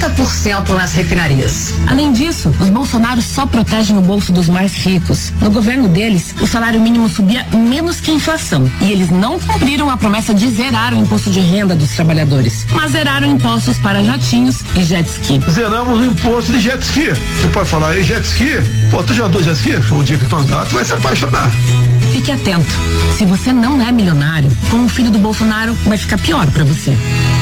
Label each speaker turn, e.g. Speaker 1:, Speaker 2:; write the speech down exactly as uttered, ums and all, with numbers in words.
Speaker 1: trinta por cento nas refinarias.
Speaker 2: Além disso, os Bolsonaro só protegem o bolso dos mais ricos. No governo deles, o salário mínimo subia menos que a inflação. E eles não cumpriram a promessa de zerar o imposto de renda dos trabalhadores, mas zeraram impostos para jatinhos e jet ski.
Speaker 3: Zeramos o imposto de jet ski. Você pode falar aí, jet ski? Pô, tu já andou jet ski? Foi um dia que tu andar, tu vai se apaixonar.
Speaker 2: Fique atento. Se você não é milionário, com o filho do Bolsonaro, vai ficar pior para você.